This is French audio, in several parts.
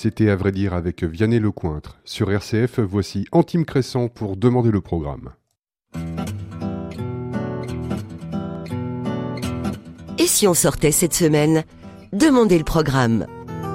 C'était à vrai dire avec Vianney Lecointre. Sur RCF, voici Antime Crescent pour demander le programme. Et si on sortait cette semaine ? Demandez le programme.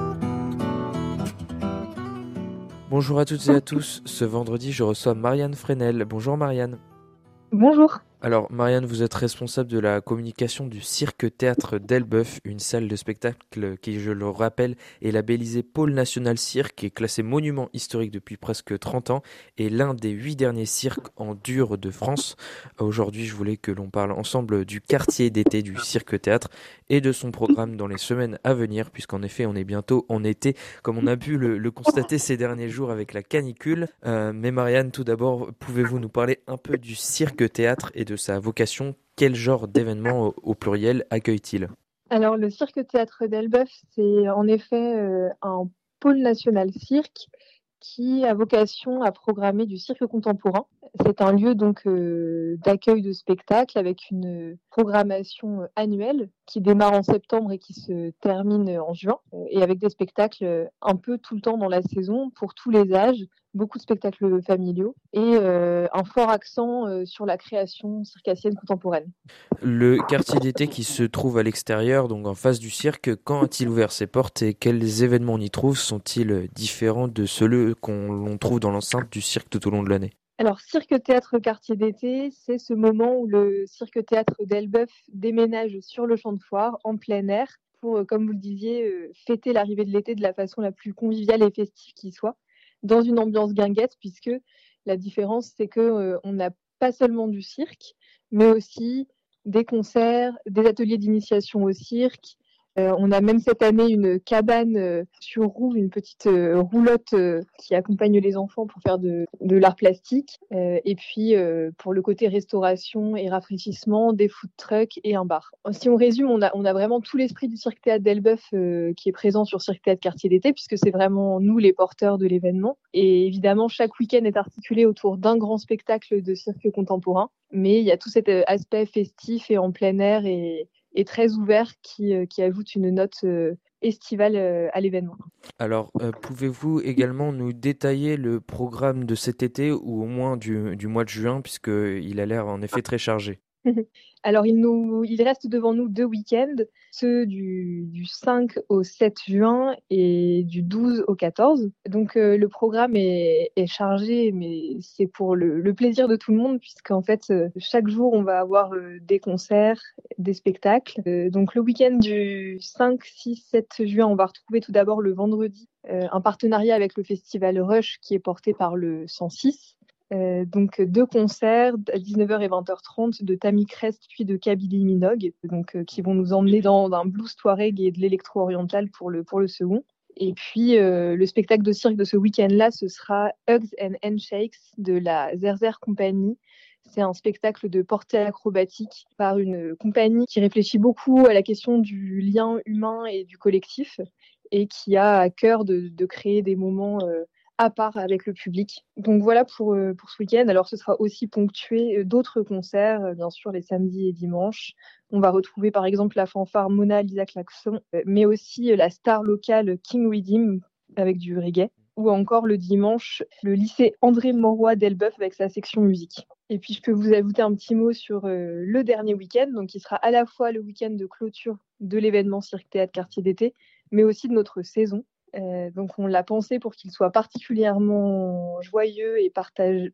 Bonjour à toutes et à tous, ce vendredi je reçois Marianne Fresnel. Bonjour Marianne. Bonjour. Alors Marianne, vous êtes responsable de la communication du Cirque-Théâtre d'Elbeuf, une salle de spectacle qui, je le rappelle, est labellisée Pôle National Cirque et classée monument historique depuis presque 30 ans et l'un des 8 derniers cirques en dur de France. Aujourd'hui, je voulais que l'on parle ensemble du quartier d'été du Cirque-Théâtre et de son programme dans les semaines à venir, puisqu'en effet, on est bientôt en été, comme on a pu le constater ces derniers jours avec la canicule. Mais Marianne, tout d'abord, pouvez-vous nous parler un peu du Cirque-Théâtre et de sa vocation? Quel genre d'événements au pluriel accueille-t-il? Alors, le Cirque-Théâtre d'Elbeuf, c'est en effet un pôle national cirque qui a vocation à programmer du cirque contemporain. C'est un lieu donc d'accueil de spectacles avec une programmation annuelle qui démarre en septembre et qui se termine en juin, et avec des spectacles un peu tout le temps dans la saison pour tous les âges, beaucoup de spectacles familiaux et un fort accent sur la création circassienne contemporaine. Le quartier d'été qui se trouve à l'extérieur, donc en face du cirque, quand a-t-il ouvert ses portes et quels événements on y trouve? Sont-ils différents de ceux qu'on trouve dans l'enceinte du cirque tout au long de l'année? Alors, Cirque-Théâtre Quartier d'été, c'est ce moment où le Cirque-Théâtre d'Elbeuf déménage sur le champ de foire, en plein air, pour, comme vous le disiez, fêter l'arrivée de l'été de la façon la plus conviviale et festive qui soit, dans une ambiance guinguette, puisque la différence, c'est qu'on n'a pas seulement du cirque, mais aussi des concerts, des ateliers d'initiation au cirque. On a même cette année une cabane sur roue, une petite roulotte qui accompagne les enfants pour faire de l'art plastique. Et puis, pour le côté restauration et rafraîchissement, des food trucks et un bar. Si on résume, on a vraiment tout l'esprit du Cirque Théâtre d'Elbeuf qui est présent sur Cirque Théâtre Quartier d'été, puisque c'est vraiment nous les porteurs de l'événement. Et évidemment, chaque week-end est articulé autour d'un grand spectacle de cirque contemporain. Mais il y a tout cet aspect festif et en plein air et très ouvert qui ajoute une note estivale à l'événement. Alors, pouvez-vous également nous détailler le programme de cet été ou au moins du mois de juin, puisqu'il a l'air en effet très chargé? Alors, il reste devant nous 2 week-ends, ceux du 5 au 7 juin et du 12 au 14. Donc, le programme est chargé, mais c'est pour le plaisir de tout le monde, puisqu'en fait, chaque jour, on va avoir des concerts, des spectacles. Donc, le week-end du 5, 6, 7 juin, on va retrouver tout d'abord le vendredi un partenariat avec le festival Rush qui est porté par le 106. Donc 2 concerts à 19h et 20h30 de Tammy Crest puis de Kabylie Minogue, donc qui vont nous emmener dans un blues touareg et de l'électro-oriental pour le second. Et puis le spectacle de cirque de ce week-end-là, ce sera Hugs and Handshakes de la Zerzer Company. C'est un spectacle de portée acrobatique par une compagnie qui réfléchit beaucoup à la question du lien humain et du collectif et qui a à cœur de créer des moments à part avec le public. Donc voilà pour ce week-end. Alors ce sera aussi ponctué d'autres concerts, bien sûr les samedis et dimanches. On va retrouver par exemple la fanfare Mona Lisa Klaxon, mais aussi la star locale King Redeem avec du reggae. Ou encore le dimanche, le lycée André Mauroy d'Elbeuf avec sa section musique. Et puis je peux vous ajouter un petit mot sur le dernier week-end, donc qui sera à la fois le week-end de clôture de l'événement Cirque Théâtre Quartier d'été, mais aussi de notre saison. Donc on l'a pensé pour qu'il soit particulièrement joyeux et partagé.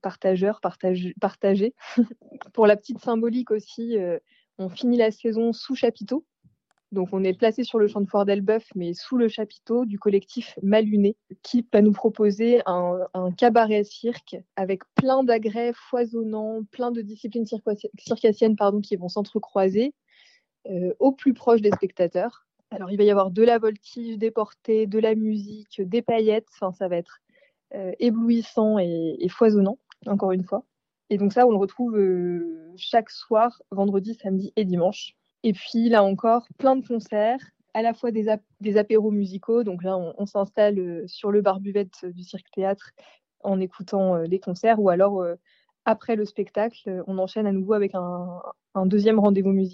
Pour la petite symbolique aussi, on finit la saison sous chapiteau. Donc on est placé sur le champ de foire d'Elbeuf, mais sous le chapiteau du collectif Maluné, qui va nous proposer un cabaret cirque avec plein d'agrès foisonnants, plein de disciplines circassiennes qui vont s'entrecroiser au plus proche des spectateurs. Alors, il va y avoir de la voltige, des portées, de la musique, des paillettes. Enfin, ça va être éblouissant et foisonnant, encore une fois. Et donc ça, on le retrouve chaque soir, vendredi, samedi et dimanche. Et puis, là encore, plein de concerts, à la fois des apéros musicaux. Donc là, on s'installe sur le bar-buvette du Cirque Théâtre en écoutant les concerts. Ou alors, après le spectacle, on enchaîne à nouveau avec un deuxième rendez-vous musical.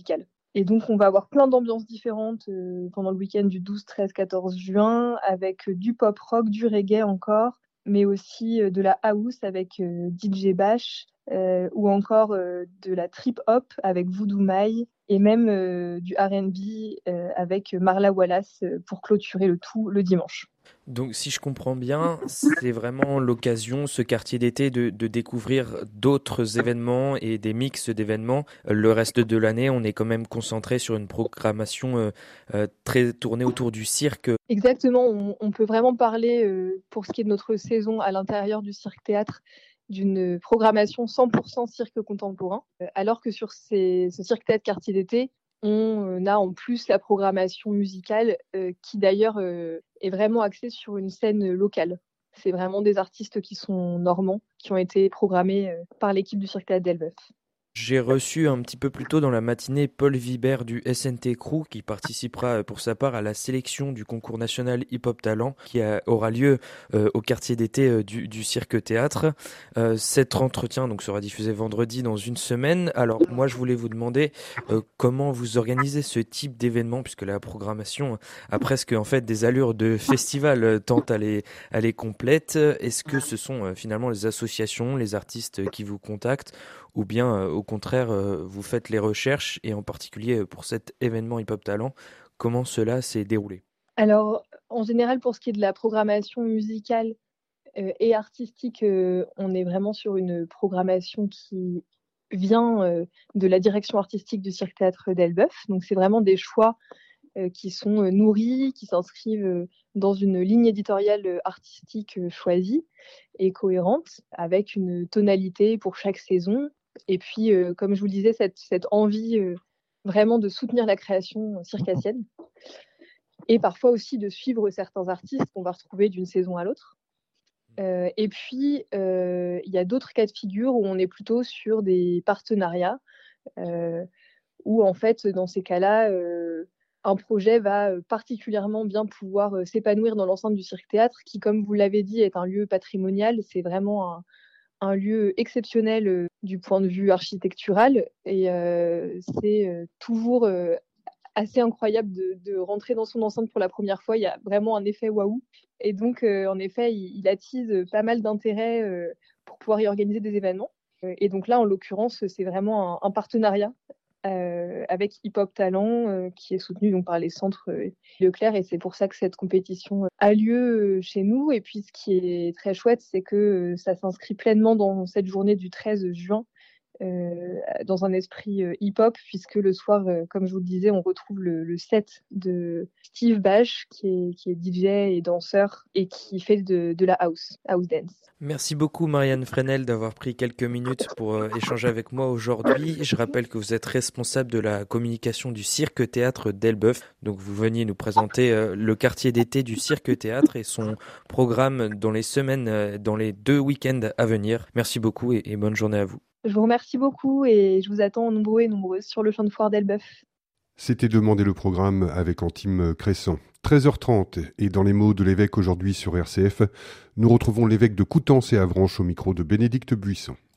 Et donc, on va avoir plein d'ambiances différentes pendant le week-end du 12, 13, 14 juin, avec du pop rock, du reggae encore, mais aussi de la house avec DJ Bash, ou encore de la trip hop avec Voodoo Mai, et même du R&B avec Marla Wallace pour clôturer le tout le dimanche. Donc, si je comprends bien, c'est vraiment l'occasion, ce quartier d'été, de découvrir d'autres événements et des mix d'événements. Le reste de l'année, on est quand même concentré sur une programmation très tournée autour du cirque. Exactement, on peut vraiment parler, pour ce qui est de notre saison à l'intérieur du cirque-théâtre, d'une programmation 100% cirque contemporain, alors que sur ce cirque-théâtre quartier d'été, on a en plus la programmation musicale qui d'ailleurs est vraiment axée sur une scène locale. C'est vraiment des artistes qui sont normands, qui ont été programmés par l'équipe du cirque-théâtre d'Elbeuf. J'ai reçu un petit peu plus tôt dans la matinée Paul Vibert du SNT Crew qui participera pour sa part à la sélection du concours national Hip Hop Talent qui aura lieu au quartier d'été du Cirque Théâtre. Cet entretien donc sera diffusé vendredi dans une semaine. Alors moi je voulais vous demander comment vous organisez ce type d'événement puisque la programmation a presque en fait des allures de festival tant elle est complète. Est-ce que ce sont finalement les associations, les artistes qui vous contactent ou bien au contraire vous faites les recherches et en particulier pour cet événement Hip Hop Talent, comment cela s'est déroulé? Alors, en général, pour ce qui est de la programmation musicale et artistique, on est vraiment sur une programmation qui vient de la direction artistique du Cirque-Théâtre d'Elbeuf. Donc, c'est vraiment des choix qui sont nourris, qui s'inscrivent dans une ligne éditoriale artistique choisie et cohérente, avec une tonalité pour chaque saison. Et puis, comme je vous le disais, cette envie vraiment de soutenir la création circassienne et parfois aussi de suivre certains artistes qu'on va retrouver d'une saison à l'autre. Et puis, il y a d'autres cas de figure où on est plutôt sur des partenariats où, en fait, dans ces cas-là, un projet va particulièrement bien pouvoir s'épanouir dans l'enceinte du Cirque-Théâtre qui, comme vous l'avez dit, est un lieu patrimonial. C'est vraiment un lieu exceptionnel du point de vue architectural et c'est toujours assez incroyable de rentrer dans son enceinte pour la première fois. Il y a vraiment un effet waouh. Et donc, en effet, il attise pas mal d'intérêt pour pouvoir y organiser des événements. Et donc là, en l'occurrence, c'est vraiment un partenariat avec Hip Hop Talent qui est soutenu donc, par les centres Leclerc. Et c'est pour ça que cette compétition a lieu chez nous. Et puis, ce qui est très chouette, c'est que ça s'inscrit pleinement dans cette journée du 13 juin. Dans un esprit hip-hop, puisque le soir, comme je vous le disais, on retrouve le set de Steve Bash, qui est DJ et danseur, et qui fait de la house dance. Merci beaucoup Marianne Fresnel d'avoir pris quelques minutes pour échanger avec moi aujourd'hui. Je rappelle que vous êtes responsable de la communication du Cirque Théâtre d'Elbeuf. Donc vous veniez nous présenter le quartier d'été du Cirque Théâtre et son programme dans les semaines, dans les 2 week-ends à venir. Merci beaucoup et bonne journée à vous. Je vous remercie beaucoup et je vous attends nombreux et nombreuses sur le champ de foire d'Elbeuf. C'était Demander le programme avec Antime Cresson. 13h30 et dans les mots de l'évêque aujourd'hui sur RCF, nous retrouvons l'évêque de Coutances et Avranches au micro de Bénédicte Buisson.